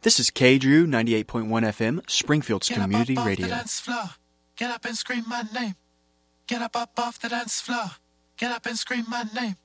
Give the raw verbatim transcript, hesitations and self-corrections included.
This is K Drew ninety-eight point one F M, Springfield's Get community up, up radio. Off the dance floor. Get up and scream my name. Get up, up off the dance floor. Get up and scream my name.